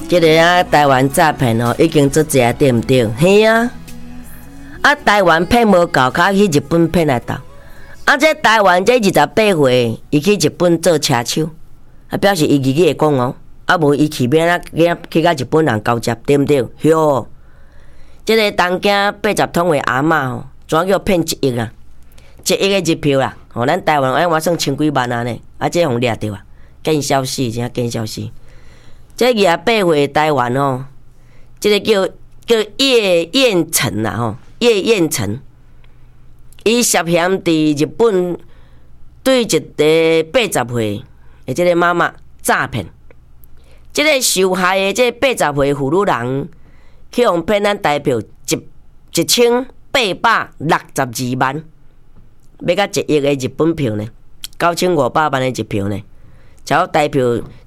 这个啊，台湾诈骗哦，已经做济对毋对？嘿啊！啊，台湾骗无够，较去日本骗来斗。啊，这台湾这28岁，伊去日本做车手，啊，表示伊日语会讲哦。啊，无伊去免啊，去甲日本人交接，对毋对？哟，这个东京80通的阿嬷吼，怎叫骗1亿啊？1亿的日票啦！吼，咱台湾我算千几万啊呢，啊，这互掠着啊，见消息，真见消息。这28岁台湾哦，这个叫叶彦成啦吼，叶彦成，伊涉嫌伫日本对一个80岁的这个妈妈诈骗。这个受害的这80岁妇女人，去用骗咱台票1862万，要甲1亿的日本票呢，9500万的日票呢，超台票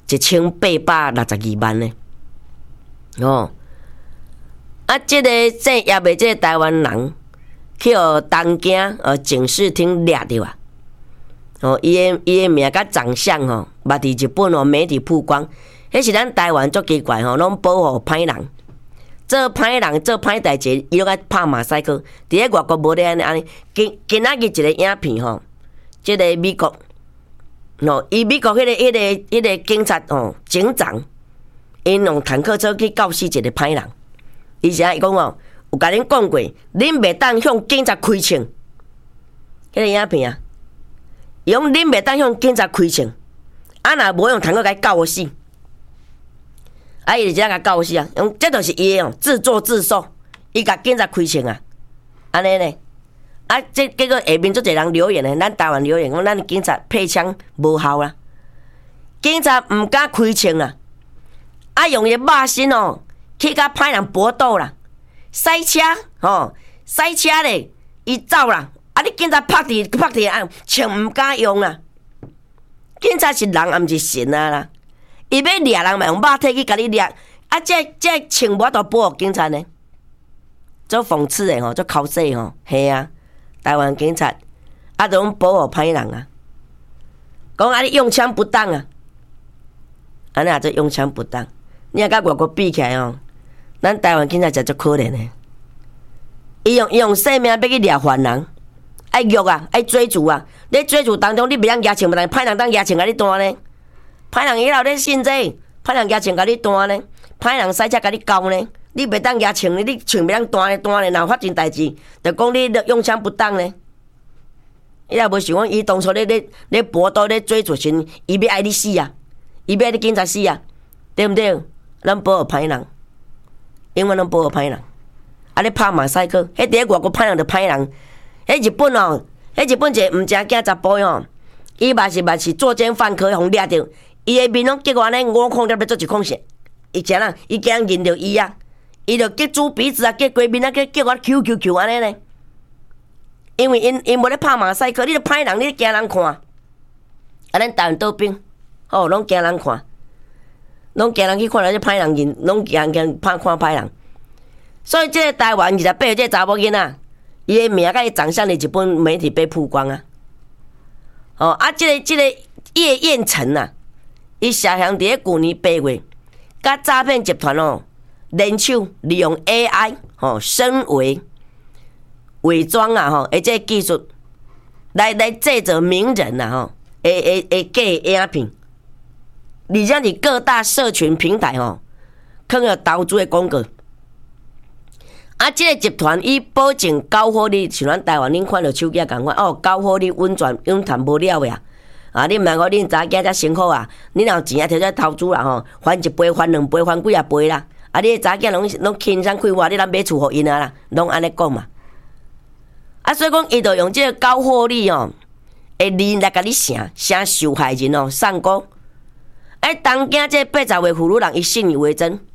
1862万呢。哦，啊，这个这也未这个台湾人去互东京警视厅掠着啊。哦，伊的名甲长相吼，捌伫日本媒体曝光。迄是咱台湾足奇怪吼，拢保护歹人，做歹人做歹代志，伊拢爱拍马赛克。伫咧外国无咧安尼，今仔日一个影片吼，即个美国，伊美国迄个警察警长，因用坦克车去告死一个歹人。伊啥伊讲哦，有甲恁讲过，恁袂当向警察开枪。迄个影片啊，伊讲恁袂当向警察开枪，啊若无用坦克甲伊告死。啊！伊就只甲告死啊！用这就是伊哦，自作自受。伊甲警察开枪啊，安尼呢？啊，这结果下面足侪人留言呢，咱台湾留言讲，咱警察配枪无效啦，警察毋敢开枪啦，啊，用伊肉身哦，去甲歹人搏斗啦，塞车塞车咧，伊走啦，啊，你警察拍伫啊，枪毋敢用啦，警察是人，啊，毋是神啊啦。伊要掠人嘛，用肉体去甲你掠，啊！这枪无都保护警察呢，做讽刺的吼，做口水吼，系啊！台湾警察啊，都保护歹人啊，讲啊你用枪不当啊，安尼也做用枪不当。你若甲外国比起来哦，咱台湾警察才足可怜的，伊用性命要去掠犯人，爱虐啊，爱追逐啊！你追逐当中，你袂当举枪，但歹人当举枪甲你弹呢？歹人以后咧信这，歹人举枪甲你弹呢，歹人塞车甲你交呢，你袂当举枪呢，你枪袂当弹呢，若发生代志，就讲你用枪不当呢。伊也无想讲，伊当初咧搏斗咧追逐时，伊要爱你死啊，伊要爱你警察死啊，对毋对？咱保护歹人，永远拢保护歹人。啊，咧拍马赛克，迄伫咧外国歹人就歹人，迄日本哦，迄日本一个毋正经查甫哦，伊嘛是作奸犯科，互掠着。伊的面拢结果安尼5孔粒咧做一孔线，伊惊人认着伊啊，伊就结猪鼻子啊，结规面啊，叫我 Q 安尼呢。因为因无咧拍马赛克，你咧歹人，你咧惊人看。啊，咱台湾倒兵，拢惊人看，拢惊人去看到这歹人认，拢惊看歹人。所以这个台湾28岁这查某囡仔，伊的名甲伊长相伫日本媒体被曝光啊。这个叶彦成啊。伊涉嫌伫咧去年8月，甲诈骗集团联手利用 AI 声伪装啊这技术来制作名人啊的假影片，而且伫各大社群平台放了投资的广告。啊，这个集团伊保证交互你，像咱台湾恁看到手机共款交互你稳赚无了的啊。啊！你毋通讲恁查囝遮辛苦啊！恁若有钱啊，摕出来投资啦还1倍、还2倍、还几啊倍啦！啊！你查囝拢轻松开活，你若买厝互因啊啦，拢安尼讲嘛。啊，所以讲伊就用这个高获利的利来甲你成受害人送股。东京这80岁妇女人伊信以为真。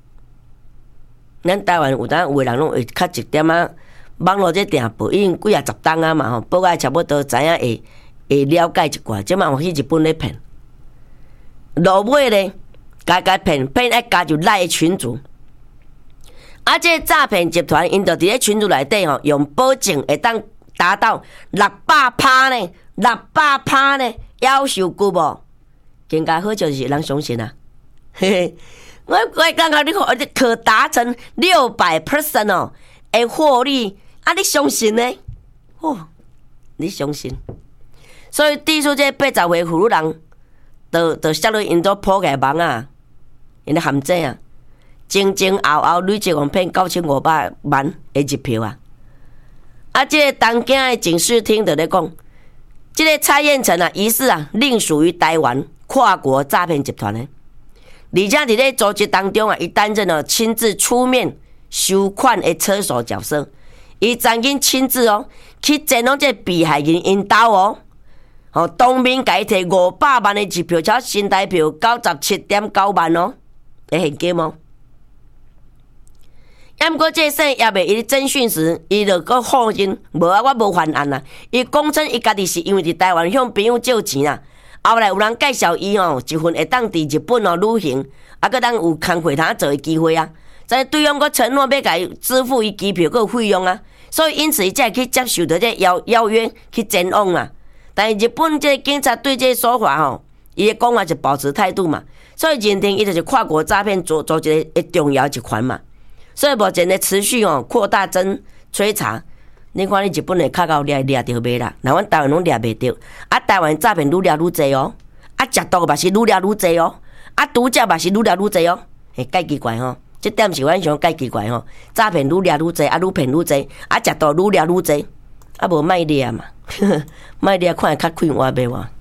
咱台湾有的人拢会较一点啊，网络这订报已经几啊10档啊嘛报到差不多知影会了解一寡，即嘛有去日本咧骗，落尾咧，加骗爱加入赖群组，啊，这诈骗集团因就伫咧群组内底用保证会当达到600%呢，600%呢，夭寿久无？更加好就是人相信啊，嘿嘿， 我刚刚你可达成600% 哦，的获利，啊，你相信呢？哦，你相信？所以抵触这80岁妇女人，就写落因都破解网啊，因咧陷阱啊，前后后累计共骗9500万的一票啊！啊，这个东京的警视厅就咧讲，这个蔡燕成啊，疑似啊，另属于台湾跨国诈骗集团的。而且伫咧组织当中啊，伊担任了亲自出面收款的车手角色。伊曾经亲自去前往这被害人因兜当面甲伊摕500万的一票，超新台票97.9万的现金哦。毋过这事也未伊侦讯时，伊就搁否认无啊，我无犯案啊。伊讲称伊家己是因为伫台湾向朋友借钱啊。后来有人介绍伊一份会当伫日本旅行，啊，搁当有工课通做的机会啊。在对方搁承诺要甲伊支付伊机票搁有费用啊，所以因此伊才会去接受到这邀约去前往嘛。但是日本这警察对这说法伊的讲话就保持态度嘛，所以认定伊就是跨国诈骗组织的重要一环嘛。所以目前咧持续扩大追查。你看，你日本的卡到掠着袂啦？那阮台湾拢掠袂着，啊，台湾诈骗愈掠愈济哦，啊，食毒嘛是愈掠愈济哦，啊，毒驾嘛是愈掠愈济哦，介奇怪这点是阮想介奇怪诈骗愈掠愈济，啊，愈骗愈济，啊，食毒愈掠愈济，啊，无卖掠嘛，卖掠看会较快活袂哇？